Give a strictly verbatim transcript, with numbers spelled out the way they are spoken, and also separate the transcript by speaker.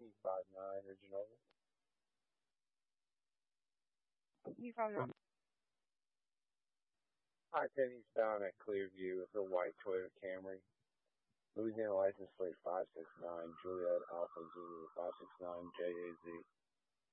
Speaker 1: T five nine original.
Speaker 2: You from the
Speaker 1: Hi, ten eastbound at Clearview with a white Toyota Camry. Louisiana license plate five six nine, Juliet Alpha Zulu five six nine J A Z.